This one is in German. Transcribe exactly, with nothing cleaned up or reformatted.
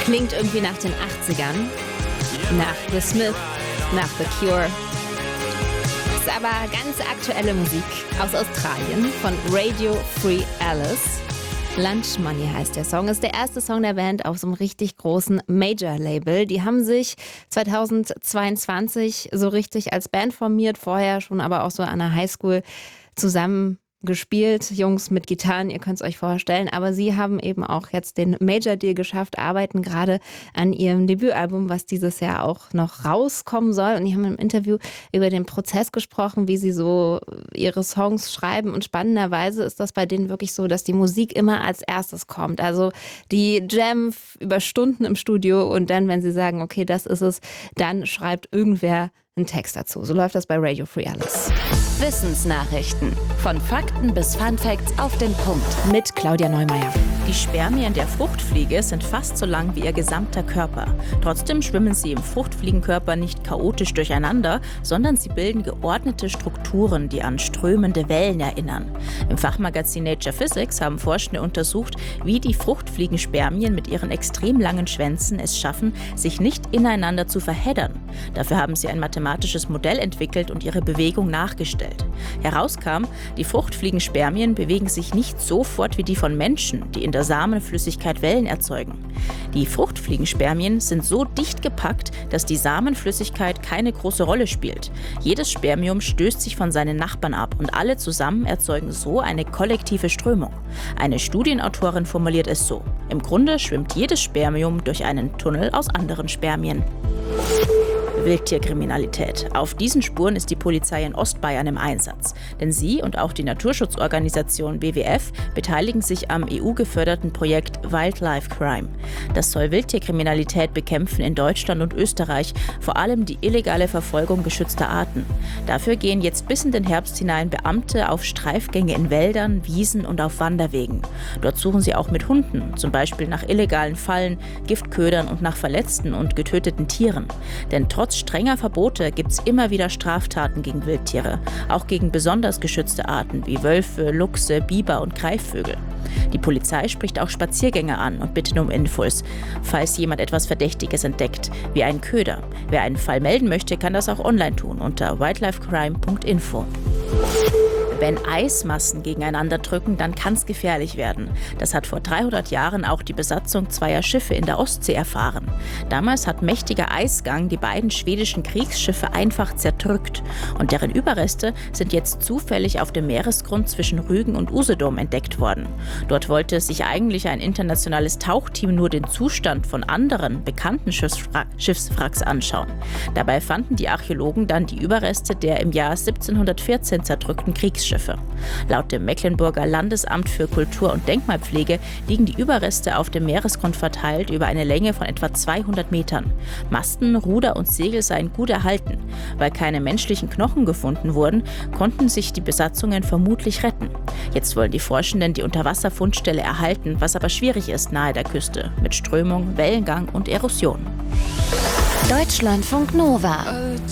Klingt irgendwie nach den achtzigern, nach The Smiths, nach The Cure. Ist aber ganz aktuelle Musik aus Australien von Radio Free Alice. Lunch Money heißt der Song. Ist der erste Song der Band auf so einem richtig großen Major-Label. Die haben sich zweitausendzweiundzwanzig so richtig als Band formiert, vorher schon aber auch so an der Highschool zusammen gespielt, Jungs mit Gitarren, ihr könnt es euch vorstellen. Aber sie haben eben auch jetzt den Major-Deal geschafft, arbeiten gerade an ihrem Debütalbum, was dieses Jahr auch noch rauskommen soll. Und die haben im Interview über den Prozess gesprochen, wie sie so ihre Songs schreiben. Und spannenderweise ist das bei denen wirklich so, dass die Musik immer als erstes kommt. Also die jammen über Stunden im Studio und dann, wenn sie sagen, okay, das ist es, dann schreibt irgendwer einen Text dazu. So läuft das bei Radio Free Alice. Wissensnachrichten. Von Fakten bis Funfacts auf den Punkt. Mit Claudia Neumeier. Die Spermien der Fruchtfliege sind fast so lang wie ihr gesamter Körper. Trotzdem schwimmen sie im Fruchtfliegenkörper nicht chaotisch durcheinander, sondern sie bilden geordnete Strukturen, die an strömende Wellen erinnern. Im Fachmagazin Nature Physics haben Forschende untersucht, wie die Fruchtfliegenspermien mit ihren extrem langen Schwänzen es schaffen, sich nicht ineinander zu verheddern. Dafür haben sie ein mathematisches Modell entwickelt und ihre Bewegung nachgestellt. Herauskam, die Fruchtfliegenspermien bewegen sich nicht so fort wie die von Menschen, die in der Samenflüssigkeit Wellen erzeugen. Die Fruchtfliegenspermien sind so dicht gepackt, dass die Samenflüssigkeit keine große Rolle spielt. Jedes Spermium stößt sich von seinen Nachbarn ab und alle zusammen erzeugen so eine kollektive Strömung. Eine Studienautorin formuliert es so: Im Grunde schwimmt jedes Spermium durch einen Tunnel aus anderen Spermien. Wildtierkriminalität. Auf diesen Spuren ist die Polizei in Ostbayern im Einsatz. Denn sie und auch die Naturschutzorganisation W W F beteiligen sich am E U-geförderten Projekt Wildlife Crime. Das soll Wildtierkriminalität bekämpfen in Deutschland und Österreich, vor allem die illegale Verfolgung geschützter Arten. Dafür gehen jetzt bis in den Herbst hinein Beamte auf Streifgänge in Wäldern, Wiesen und auf Wanderwegen. Dort suchen sie auch mit Hunden, zum Beispiel nach illegalen Fallen, Giftködern und nach verletzten und getöteten Tieren. Denn trotz strenger Verbote gibt es immer wieder Straftaten gegen Wildtiere, auch gegen besonders geschützte Arten wie Wölfe, Luchse, Biber und Greifvögel. Die Polizei spricht auch Spaziergänger an und bittet um Infos, falls jemand etwas Verdächtiges entdeckt, wie einen Köder. Wer einen Fall melden möchte, kann das auch online tun unter wildlifecrime punkt info. Wenn Eismassen gegeneinander drücken, dann kann es gefährlich werden. Das hat vor dreihundert Jahren auch die Besatzung zweier Schiffe in der Ostsee erfahren. Damals hat mächtiger Eisgang die beiden schwedischen Kriegsschiffe einfach zerdrückt. Und deren Überreste sind jetzt zufällig auf dem Meeresgrund zwischen Rügen und Usedom entdeckt worden. Dort wollte sich eigentlich ein internationales Tauchteam nur den Zustand von anderen bekannten Schiffswrack- Schiffswracks anschauen. Dabei fanden die Archäologen dann die Überreste der im Jahr siebzehnhundertvierzehn zerdrückten Kriegsschiffe. Laut dem Mecklenburger Landesamt für Kultur- und Denkmalpflege liegen die Überreste auf dem Meeresgrund verteilt über eine Länge von etwa zweihundert Metern. Masten, Ruder und Segel seien gut erhalten. Weil keine menschlichen Knochen gefunden wurden, konnten sich die Besatzungen vermutlich retten. Jetzt wollen die Forschenden die Unterwasserfundstelle erhalten, was aber schwierig ist nahe der Küste, mit Strömung, Wellengang und Erosion. Deutschlandfunk Nova.